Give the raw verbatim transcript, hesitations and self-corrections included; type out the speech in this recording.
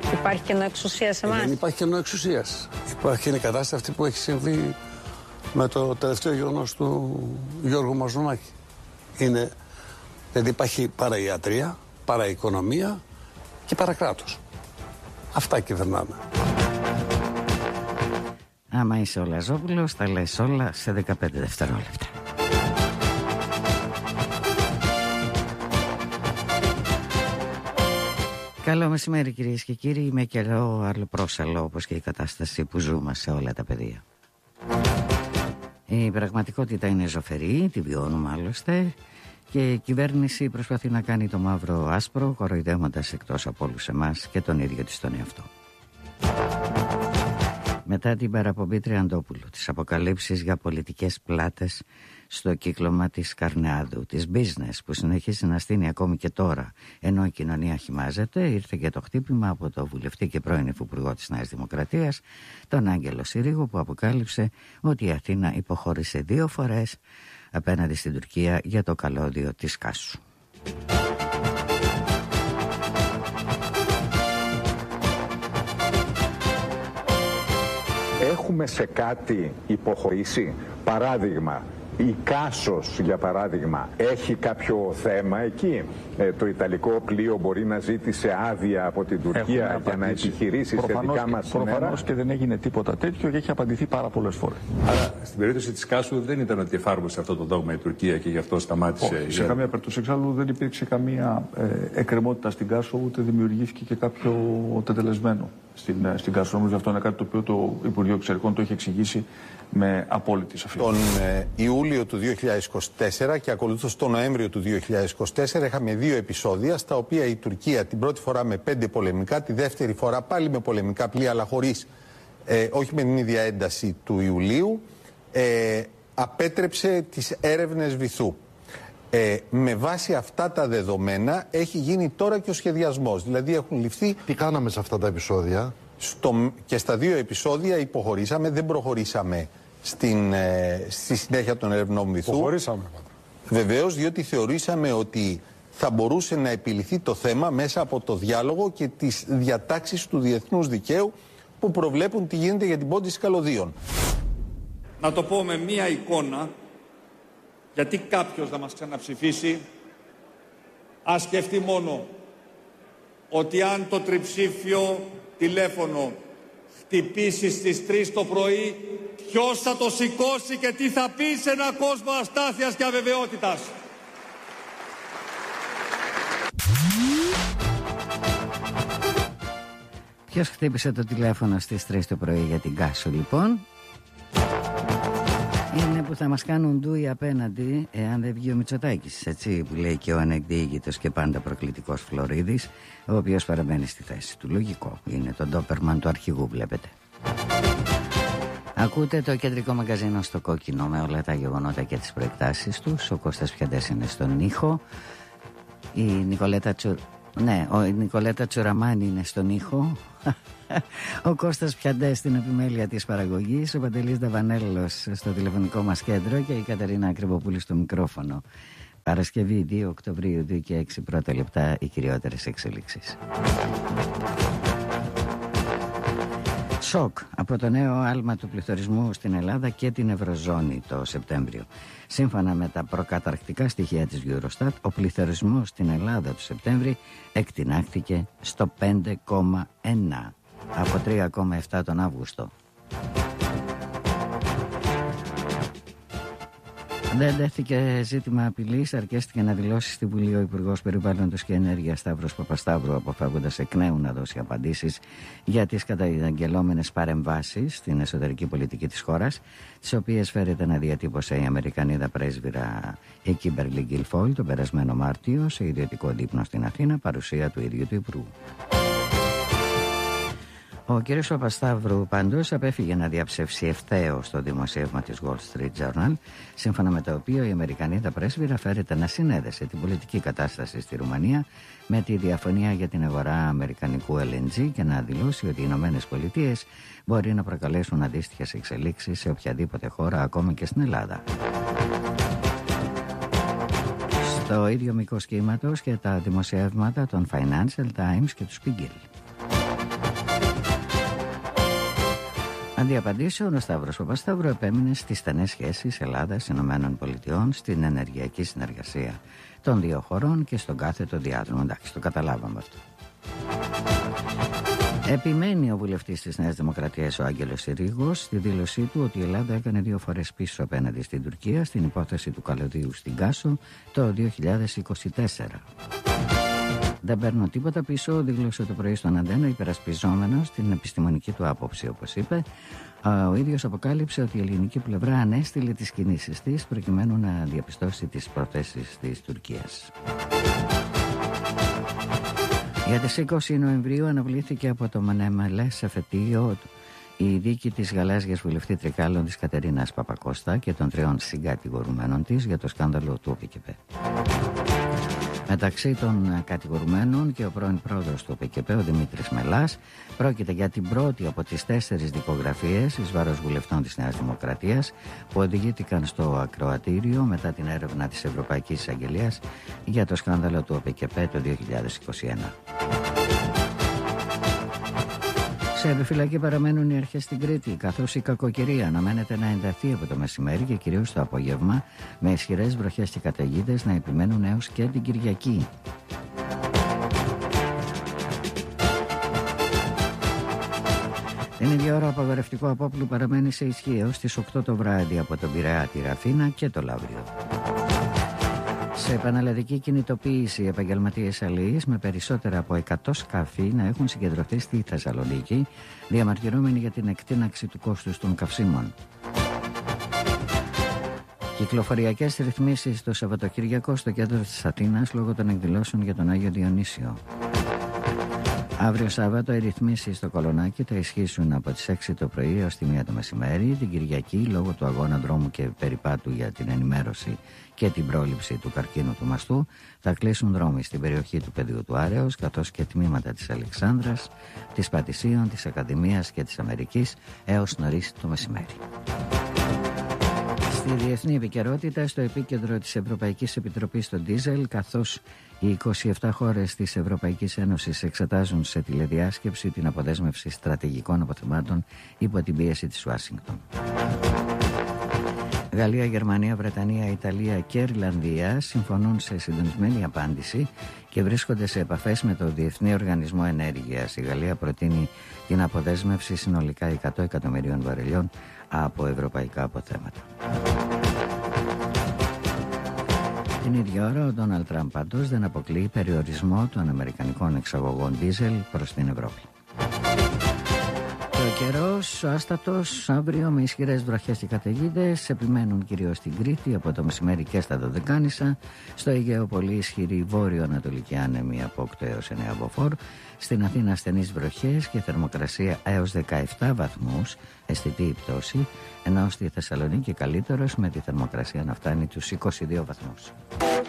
Υπάρχει κενό εξουσίας σε εμάς? Δεν υπάρχει κενό εξουσίας. Υπάρχει και η κατάσταση αυτή που έχει συμβεί με το τελευταίο γεγονός του Γιώργου Μαζονάκη. Είναι, δηλαδή υπάρχει παραϊατρία, παραοικονομία και παρακράτος. Αυτά κυβερνάμε. Άμα είσαι ο Λαζόπουλος, τα λες όλα σε δεκαπέντε δευτερόλεπτα. Καλό μεσημέρι κυρίες και κύριοι, με καιρό αλλοπρόσαλλο όπως και η κατάσταση που ζούμε σε όλα τα πεδία. Η πραγματικότητα είναι ζωφερή, τη βιώνουμε άλλωστε, και η κυβέρνηση προσπαθεί να κάνει το μαύρο άσπρο, κοροϊδεύοντας εκτός από όλους εμάς και τον ίδιο της τον εαυτό. Μετά την παραπομπή Τριαντόπουλου, τις αποκαλύψεις για πολιτικές πλάτες στο κύκλωμα της Καρνεάδου, της business που συνεχίζει να στείνει ακόμη και τώρα, ενώ η κοινωνία χυμάζεται, ήρθε και το χτύπημα από το βουλευτή και πρώην υφυπουργό της Νέας Δημοκρατίας, τον Άγγελο Συρίγο, που αποκάλυψε ότι η Αθήνα υποχώρησε δύο φορές απέναντι στην Τουρκία για το καλώδιο της Κάσου. Έχουμε σε κάτι υποχωρήσει? Παράδειγμα, η Κάσος, για παράδειγμα, έχει κάποιο θέμα εκεί? Ε, το Ιταλικό πλοίο μπορεί να ζήτησε άδεια από την Τουρκία για να επιχειρήσει σε δικά μας νερά? Προφανώς και δεν έγινε τίποτα τέτοιο και έχει απαντηθεί πάρα πολλές φορές. Άρα στην περίπτωση της Κάσου δεν ήταν ότι εφάρμοσε αυτό το δόγμα η Τουρκία και γι' αυτό σταμάτησε? Όχι, σε καμία περίπτωση. Εξάλλου δεν υπήρξε καμία ε, εκκρεμότητα στην Κάσο, ούτε δημιουργήθηκε και κάποιο τετελεσμένο στην, στην Κάσο. Νομίζω αυτό είναι κάτι το οποίο το Υπουργείο Εξωτερικών το έχει εξηγήσει με απόλυτη σαφήνεια. Τον ε, Ιούλιο του δύο χιλιάδες είκοσι τέσσερα και ακολούθως τον Νοέμβριο του δύο χιλιάδες είκοσι τέσσερα είχαμε δύο επεισόδια στα οποία η Τουρκία την πρώτη φορά με πέντε πολεμικά, τη δεύτερη φορά πάλι με πολεμικά πλοία, αλλά χωρίς, ε, όχι με την ίδια ένταση του Ιουλίου, ε, απέτρεψε τις έρευνες βυθού. Ε, με βάση αυτά τα δεδομένα έχει γίνει τώρα και ο σχεδιασμός. Δηλαδή έχουν ληφθεί... Τι κάναμε σε αυτά τα επεισόδια? Στο, και στα δύο επεισόδια υποχωρήσαμε, δεν προχωρήσαμε στην, ε, στη συνέχεια των ερευνών βυθού. Υποχωρήσαμε. Βεβαίως, διότι θεωρήσαμε ότι θα μπορούσε να επιληθεί το θέμα μέσα από το διάλογο και τις διατάξεις του διεθνούς δικαίου που προβλέπουν τι γίνεται για την πώντιση καλωδίων. Να το πω με μία εικόνα, γιατί κάποιος να μας ξαναψηφίσει, ας σκεφτεί μόνο ότι αν το τριψήφιο τηλέφωνο χτυπήσει στις τρεις το πρωί, ποιος θα το σηκώσει και τι θα πει σε έναν κόσμο αστάθειας και αβεβαιότητας? Ποιος χτύπησε το τηλέφωνο στις τρεις το πρωί για την Κάσο λοιπόν? Είναι που θα μας κάνουν ντούι απέναντι εάν δεν βγει ο Μητσοτάκης, έτσι που λέει και ο ανεκδίκητος και πάντα προκλητικός Φλωρίδης, ο οποίος παραμένει στη θέση του. Λογικό, είναι το ντόπερμαν του αρχηγού, βλέπετε. Ακούτε το κεντρικό μαγκαζίνο στο κόκκινο με όλα τα γεγονότα και τις προεκτάσεις τους. Ο Κώστας Πιαντές είναι στον ήχο. Η Νικολέτα Τσου... Ναι, ο, η Νικολέτα Τσουραμάνη είναι στον ήχο. Ο Κώστας Πιαντές στην επιμέλεια της παραγωγής, ο Παντελής Δαβανέλλος στο τηλεφωνικό μας κέντρο και η Κατερίνα Ακριβοπούλη στο μικρόφωνο. Παρασκευή δύο Οκτωβρίου, δύο και έξι πρώτα λεπτά, οι κυριότερες εξελίξεις. Σοκ από το νέο άλμα του πληθωρισμού στην Ελλάδα και την Ευρωζώνη το Σεπτέμβριο. Σύμφωνα με τα προκαταρκτικά στοιχεία της Eurostat, ο πληθωρισμός στην Ελλάδα το Σεπτέμβριο εκτινάχθηκε στο πέντε κόμμα ένα από τρία κόμμα επτά τον Αύγουστο. Δεν τέθηκε ζήτημα απειλής, αρκέστηκε να δηλώσει στη Βουλή ο Υπουργός Περιβάλλοντος και Ενέργειας Σταύρος Παπασταύρου, αποφεύγοντας εκ νέου να δώσει απαντήσεις για τις καταγγελόμενες παρεμβάσεις στην εσωτερική πολιτική της χώρας, τις οποίες φέρεται να διατύπωσε η Αμερικανίδα πρέσβυρα η Κίμπερλι Γκιλφόιλ τον περασμένο Μάρτιο σε ιδιωτικό δείπνο στην Αθήνα, παρουσία του ίδιου του Υπουργού. Ο κ. Παπασταύρου πάντως απέφυγε να διαψεύσει ευθέως το δημοσίευμα της Wall Street Journal, σύμφωνα με το οποίο η Αμερικανίδα πρέσβυρα φέρεται να συνέδεσε την πολιτική κατάσταση στη Ρουμανία με τη διαφωνία για την αγορά αμερικανικού ελ εν τζι και να δηλώσει ότι οι Ηνωμένες Πολιτείες μπορεί να προκαλέσουν αντίστοιχες εξελίξεις σε οποιαδήποτε χώρα, ακόμη και στην Ελλάδα. Στο ίδιο μήκος κύματος και τα δημοσιεύματα των Financial Times και του Spiegel. Αντί απαντήσεων, ο Σταύρος Παπασταύρου επέμεινε στις στενές σχέσεις Ελλάδας-Ηνωμένων Πολιτειών, στην ενεργειακή συνεργασία των δύο χωρών και στον κάθετο διάδρομο. Εντάξει, το καταλάβαμε αυτό. Επιμένει ο βουλευτής της Νέας Δημοκρατίας, ο Άγγελος Συρίγος, στη δήλωσή του ότι η Ελλάδα έκανε δύο φορές πίσω απέναντι στην Τουρκία στην υπόθεση του καλωδίου στην Κάσο το δύο χιλιάδες είκοσι τέσσερα. Δεν παίρνω τίποτα πίσω, δήλωσε το πρωί στον Αντένα, υπερασπιζόμενος την επιστημονική του άποψη, όπως είπε. Ο ίδιος αποκάλυψε ότι η ελληνική πλευρά ανέστειλε τις κινήσεις της προκειμένου να διαπιστώσει τις προθέσεις της Τουρκίας. Για τις είκοσι Νοεμβρίου αναβλήθηκε από το Μενεμελές εφετείο η δίκη της γαλάζιας βουλευτή Τρικάλων της Κατερίνας Παπακώστα και των τριών συγκατηγορουμένων της για το σκάνδαλο του ΟΠΚΠ. Μεταξύ των κατηγορουμένων και ο πρώην πρόεδρος του ΟΠΚΠ, ο Δημήτρης Μελάς, πρόκειται για την πρώτη από τις τέσσερις δικογραφίες εις βάρος βουλευτών της Νέας Δημοκρατίας που οδηγήθηκαν στο ακροατήριο μετά την έρευνα της Ευρωπαϊκής Εισαγγελίας για το σκάνδαλο του ΟΠΚΠ το δύο χιλιάδες είκοσι ένα. Σε επιφυλακή παραμένουν οι αρχές στην Κρήτη, καθώς η κακοκαιρία αναμένεται να ενταθεί από το μεσημέρι και κυρίως το απόγευμα, με ισχυρές βροχές και καταιγίδες να επιμένουν έως και την Κυριακή. Την ίδια ώρα, ο απαγορευτικό απόπλου παραμένει σε ισχύ έως τις οκτώ το βράδυ από τον Πειραιά, τη Ραφίνα και το Λαύριο. Σε επαναλλαδική κινητοποίηση, οι επαγγελματίες αλληλείς με περισσότερα από εκατό σκάφη να έχουν συγκεντρωθεί στη Θεσσαλονίκη, διαμαρτυρόμενοι για την εκτείναξη του κόστους των καυσίμων. Κυκλοφοριακές ρυθμίσεις το Σαββατοκύριακο στο κέντρο της Αθήνας λόγω των εκδηλώσεων για τον Άγιο Διονύσιο. Αύριο Σάββατο οι ρυθμίσεις στο Κολονάκι θα ισχύσουν από τις έξι το πρωί έως τη μία το μεσημέρι. Την Κυριακή, λόγω του αγώνα δρόμου και περιπάτου για την ενημέρωση και την πρόληψη του καρκίνου του μαστού, θα κλείσουν δρόμοι στην περιοχή του Πεδίου του Άρεως, καθώς και τμήματα της Αλεξάνδρας, της Πατησίων, της Ακαδημίας και της Αμερικής έως νωρίς το μεσημέρι. Στη διεθνή επικαιρότητα, στο επίκεντρο της Ευρωπαϊκής Επιτροπής στο ντίζελ, καθώς οι είκοσι επτά χώρες της Ευρωπαϊκής Ένωσης εξετάζουν σε τηλεδιάσκεψη την αποδέσμευση στρατηγικών αποθεμάτων υπό την πίεση της Ουάσιγκτον. Γαλλία, Γερμανία, Βρετανία, Ιταλία και Ιρλανδία συμφωνούν σε συντονισμένη απάντηση και βρίσκονται σε επαφές με το Διεθνή Οργανισμό Ενέργειας. Η Γαλλία προτείνει την αποδέσμευση συνολικά εκατό εκατομμυρίων βαρελιών από ευρωπαϊκά αποθέματα. Την ίδια ώρα, ο Ντόναλντ Τραμπ πάντως δεν αποκλείει περιορισμό των αμερικανικών εξαγωγών ντίζελ προς την Ευρώπη. Ο καιρός άστατος, αύριο με ισχυρές βροχές και καταιγίδες, επιμένουν κυρίως στην Κρήτη από το μεσημέρι και στα Δωδεκάνησα. Στο Αιγαίο πολύ ισχυρή βόρειο-ανατολική άνεμη από οκτώ έως εννέα μποφόρ. Στην Αθήνα ασθενείς βροχές και θερμοκρασία έως δεκαεπτά βαθμούς, αισθητή η πτώση, ενώ στη Θεσσαλονίκη καλύτερος με τη θερμοκρασία να φτάνει τους είκοσι δύο βαθμούς.